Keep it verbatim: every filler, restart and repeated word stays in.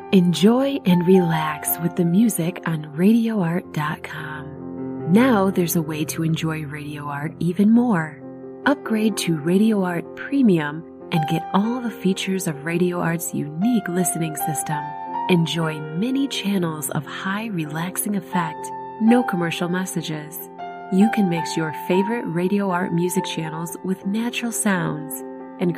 Enjoy and relax with the music on radio art dot com. Now there's a way to enjoy Radio Art even more. Upgrade to Radio Art Premium and get all the features of Radio Art's unique listening system. Enjoy many channels of high relaxing effect, no commercial messages. You can mix your favorite Radio Art music channels with natural sounds,